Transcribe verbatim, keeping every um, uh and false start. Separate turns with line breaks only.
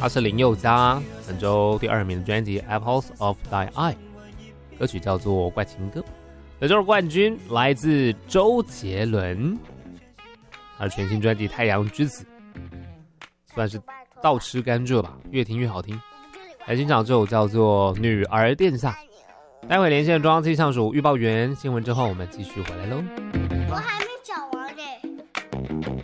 他是林宥嘉本周第二名的专辑《Apples of Thy Eye》，歌曲叫做《怪情歌》。本周的冠军来自周杰伦，他的全新专辑《太阳之子》算是倒吃甘蔗吧，越听越好听。来欣赏这首叫做《女儿殿下》。待会连线中央气象署预报员新闻之后，我们继续回来喽。
我还